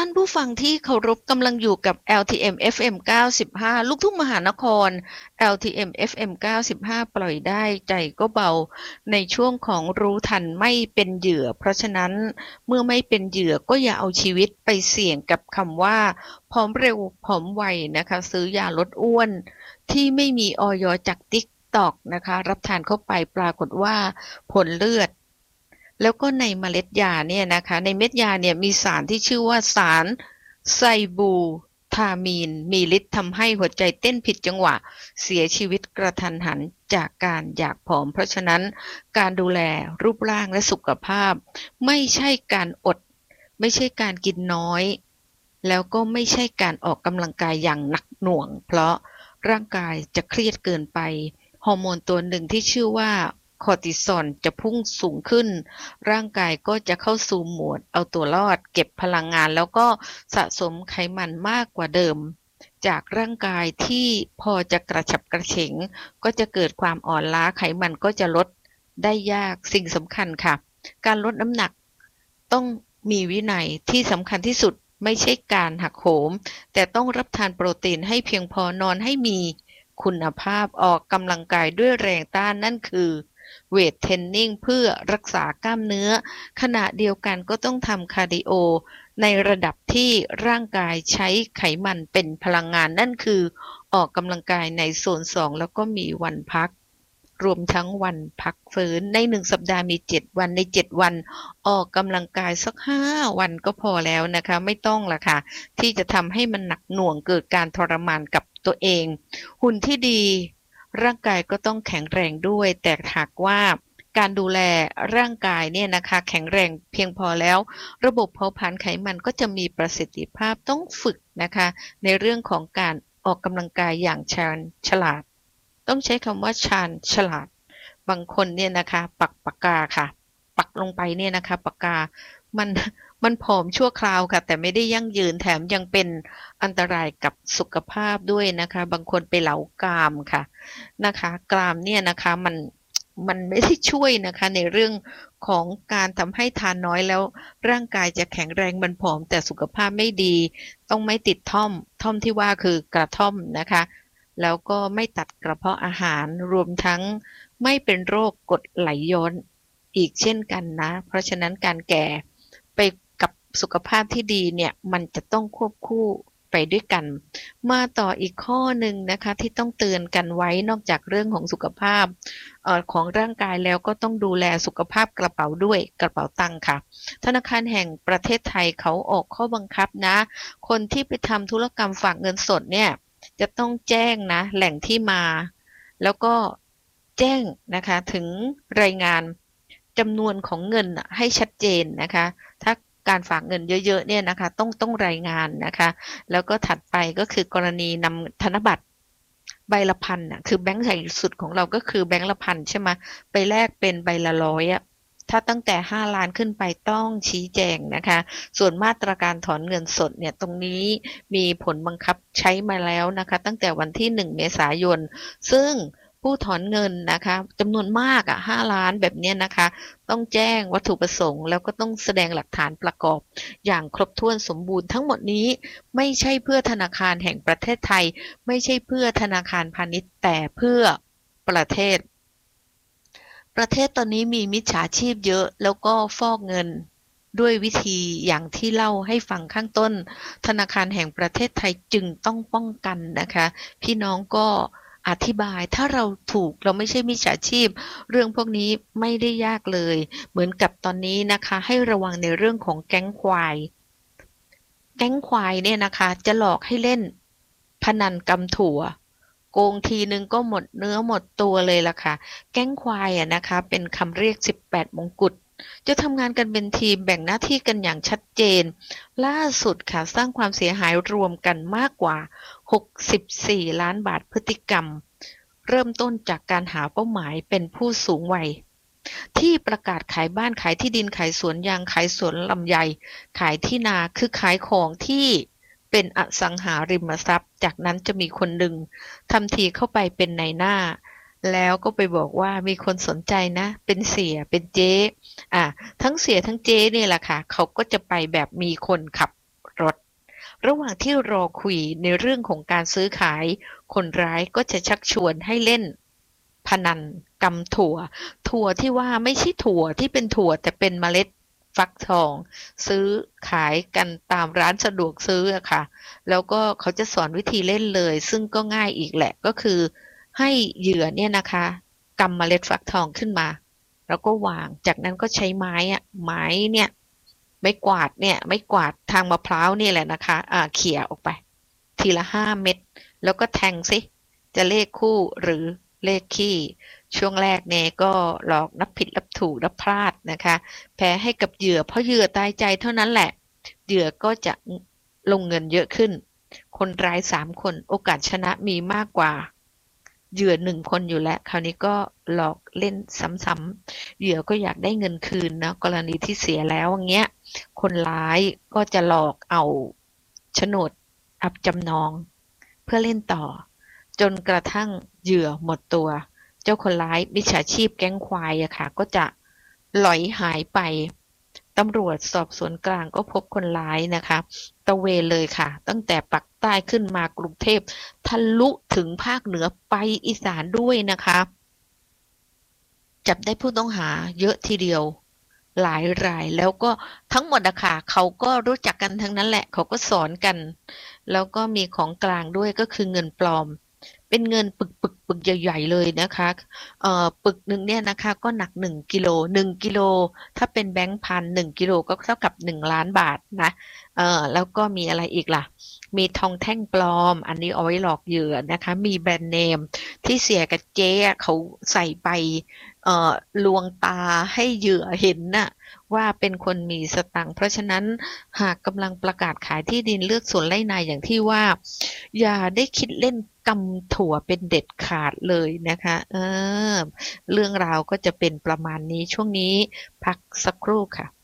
านผู้ฟังที่เคารพกำลังอยู่กับ LTM FM 95ลูกทุ่งมหานคร LTM FM 95ปล่อยได้ใจก็เบาในช่วงของรู้ทันไม่เป็นเหยื่อเพราะฉะนั้นเมื่อไม่เป็นเหยื่อก็อย่าเอาชีวิตไปเสี่ยงกับคำว่าผอมเร็วผอมไวนะคะซื้อยาลดอ้วนที่ไม่มีอย.จาก TikTok นะคะรับทานเข้าไปปรากฏว่าผลเลือด แล้วก็ในเมล็ดยาเนี่ยนะคะในเม็ดยาเนี่ยมีสารที่ชื่อว่าสารไซบูทามีนมีฤทธิ์ทำให้หัวใจเต้นผิดจังหวะเสียชีวิตกระทันหันจากการอยากผอมเพราะฉะนั้นการดูแลรูปร่างและสุขภาพไม่ใช่การอดไม่ใช่การกินน้อยแล้วก็ไม่ใช่การออกกำลังกายอย่างหนักหน่วงเพราะร่างกายจะเครียดเกินไปฮอร์โมนตัวหนึ่งที่ชื่อว่าคอร์ติซอลจะพุ่งสูงขึ้นร่างกายก็จะเข้าสู่โหมดเอาตัวรอดเก็บพลังงานแล้วก็สะสมไขมันมากกว่าเดิมจากร่างกายที่พอจะกระฉับกระเฉงก็จะเกิดความอ่อนล้าไขมันก็จะลดได้ยากสิ่งสำคัญค่ะการลดน้ำหนักต้องมีวินัยที่สำคัญที่สุดไม่ใช่การหักโหมแต่ต้องรับทานโปรตีนให้เพียงพอนอนให้มีคุณภาพออกกำลังกายด้วยแรงต้านนั่นคือเวทเทรนนิ่งเพื่อรักษากล้ามเนื้อขณะเดียวกันก็ต้องทำคาร์ดิโอในระดับที่ร่างกายใช้ไขมันเป็นพลังงานนั่นคือออกกำลังกายในโซน2แล้วก็มีวันพักรวมทั้งวันพักฟื้นใน1สัปดาห์มี7วันใน7วันออกกำลังกายสัก5วันก็พอแล้วนะคะไม่ต้องล่ะค่ะที่จะทำให้มันหนักหน่วงเกิดการทรมานกับตัวเองหุ่นที่ดีร่างกายก็ต้องแข็งแรงด้วยแต่หากว่าการดูแลร่างกายเนี่ยนะคะแข็งแรงเพียงพอแล้วระบบเผาผลาญไขมันก็จะมีประสิทธิภาพต้องฝึกนะคะในเรื่องของการออกกำลังกายอย่างชาญฉลาดต้องใช้คำว่าชาญฉลาดบางคนเนี่ยนะคะปักปากกาค่ะปักลงไปเนี่ยนะคะปากกามันมันผอมชั่วคราวค่ะแต่ไม่ได้ยั่งยืนแถมยังเป็นอันตรายกับสุขภาพด้วยนะคะบางคนไปเหลากรามค่ะนะคะกรามเนี่ยนะคะมันไม่ได้ช่วยนะคะในเรื่องของการทำให้ทานน้อยแล้วร่างกายจะแข็งแรงมันผอมแต่สุขภาพไม่ดีต้องไม่ติดท่อมที่ว่าคือกระท่อมนะคะแล้วก็ไม่ตัดกระเพาะอาหารรวมทั้งไม่เป็นโรคกรดไหลย้อนอีกเช่นกันนะเพราะฉะนั้นการแก่ไปกับสุขภาพที่ดีเนี่ยมันจะต้องควบคู่ไปด้วยกันมาต่ออีกข้อหนึ่งนะคะที่ต้องเตือนกันไว้นอกจากเรื่องของสุขภาพของร่างกายแล้วก็ต้องดูแลสุขภาพกระเป๋าด้วยกระเป๋าตังค์ค่ะธนาคารแห่งประเทศไทยเขาออกข้อบังคับนะคนที่ไปทำธุรกรรมฝากเงินสดเนี่ยจะต้องแจ้งนะแหล่งที่มาแล้วก็แจ้งนะคะถึงรายงานจำนวนของเงินให้ชัดเจนนะคะถ้าการฝากเงินเยอะๆเนี่ยนะคะต้องรายงานนะคะแล้วก็ถัดไปก็คือกรณีนำธนบัตรใบละพันอ่ะคือแบงค์ใหญ่สุดของเราก็คือแบงค์ละพันใช่ไหมไปแลกเป็นใบละร้อยอ่ะถ้าตั้งแต่5 ล้านขึ้นไปต้องชี้แจงนะคะส่วนมาตรการถอนเงินสดเนี่ยตรงนี้มีผลบังคับใช้มาแล้วนะคะตั้งแต่วันที่1เมษายนซึ่งผู้ถอนเงินนะคะจำนวนมากอ่ะ5 ล้านแบบเนี้ยนะคะต้องแจ้งวัตถุประสงค์แล้วก็ต้องแสดงหลักฐานประกอบอย่างครบถ้วนสมบูรณ์ทั้งหมดนี้ไม่ใช่เพื่อธนาคารแห่งประเทศไทยไม่ใช่เพื่อธนาคารพาณิชย์แต่เพื่อประเทศตอนนี้มีมิจฉาชีพเยอะแล้วก็ฟอกเงินด้วยวิธีอย่างที่เล่าให้ฟังข้างต้นธนาคารแห่งประเทศไทยจึงต้องป้องกันนะคะพี่น้องก็อธิบายถ้าเราถูกเราไม่ใช่มิจฉาชีพเรื่องพวกนี้ไม่ได้ยากเลยเหมือนกับตอนนี้นะคะให้ระวังในเรื่องของแก๊งควายเนี่ยนะคะจะหลอกให้เล่นพนันกำถั่วโกงทีนึงก็หมดเนื้อหมดตัวเลยล่ะค่ะแก๊งควายอะนะคะเป็นคำเรียก18มงกุฎจะทำงานกันเป็นทีมแบ่งหน้าที่กันอย่างชัดเจนล่าสุดค่ะสร้างความเสียหายรวมกันมากกว่า64ล้านบาทพฤติกรรมเริ่มต้นจากการหาเป้าหมายเป็นผู้สูงวัยที่ประกาศขายบ้านขายที่ดินขายสวนยางขายสวนลำไยขายที่นาคือขายของที่เป็นอสังหาริมทรัพย์จากนั้นจะมีคนหนึ่งทำทีเข้าไปเป็นนายหน้าแล้วก็ไปบอกว่ามีคนสนใจนะเป็นเสียเป็นเจ๊ทั้งเสียทั้งเจ๊เนี่ยแหละค่ะเขาก็จะไปแบบมีคนขับรถระหว่างที่รอคุยในเรื่องของการซื้อขายคนร้ายก็จะชักชวนให้เล่นพนันกำถั่วที่ว่าไม่ใช่ถั่วที่เป็นถั่วแต่เป็นเมล็ดฟักทองซื้อขายกันตามร้านสะดวกซื้ออะค่ะแล้วก็เขาจะสอนวิธีเล่นเลยซึ่งก็ง่ายอีกแหละก็คือให้เหยื่อเนี่ยนะคะกำเมล็ดฟักทองขึ้นมาแล้วก็วางจากนั้นก็ใช้ไม้เนี่ยไม้กวาดเนี่ยไม้กวาดทางมะพร้าวนี่แหละนะคะเขี่ยออกไปทีละ5 เม็ดแล้วก็แทงสิจะเลขคู่หรือเลขคี่ช่วงแรกเนี่ยก็หลอกนับผิดนับถูกนับพลาดนะคะแพ้ให้กับเหยื่อเพราะเหยื่อตายใจเท่านั้นแหละเหยื่อก็จะลงเงินเยอะขึ้นคนร้าย3 คนโอกาสชนะมีมากกว่าเหยื่อ1 คนอยู่แล้วคราวนี้ก็หลอกเล่นซ้ำๆเหยื่อก็อยากได้เงินคืนนะกรณีที่เสียแล้วอย่างเงี้ยคนร้ายก็จะหลอกเอาโฉนดอับจำนองเพื่อเล่นต่อจนกระทั่งเหยื่อหมดตัวเจ้าคนร้ายมิจฉาชีพแก๊งควายอะค่ะก็จะหลอยหายไปตำรวจสอบสวนกลางก็พบคนร้ายนะคะตระเวนเลยค่ะตั้งแต่ปักใต้ขึ้นมากรุงเทพทะลุถึงภาคเหนือไปอีสานด้วยนะคะจับได้ผู้ต้องหาเยอะทีเดียวหลายรายแล้วก็ทั้งหมดอะค่ะเขาก็รู้จักกันทั้งนั้นแหละเขาก็สอนกันแล้วก็มีของกลางด้วยก็คือเงินปลอมเป็นเงินปึกใหญ่ๆเลยนะคะปึกหนึ่งเนี่ยนะคะก็หนัก1 กิโล1 กิโลถ้าเป็นแบงค์พัน1 กิโลก็เท่ากับ1 ล้านบาทนะแล้วก็มีอะไรอีกล่ะมีทองแท่งปลอมอันนี้เอาไว้หลอกเหยื่อนะคะมีแบรนด์เนมที่เสียกับเจ๊เขาใส่ไปลวงตาให้เหยื่อเห็นน่ะว่าเป็นคนมีสตังค์เพราะฉะนั้นหากกำลังประกาศขายที่ดินเลือกสวนไร่นาอย่างที่ว่าอย่าได้คิดเล่นกำถั่วเป็นเด็ดขาดเลยนะคะเรื่องราวก็จะเป็นประมาณนี้ช่วงนี้พักสักครู่ค่ะ